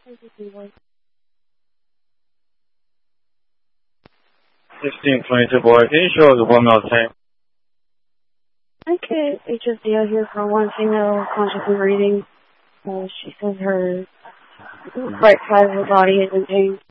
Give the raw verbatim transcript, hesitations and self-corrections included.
sixteen twenty-two boy, can you show us one more time? Okay, H S D O here for one female consciously reading. Uh, she says her right side of her body is in pain.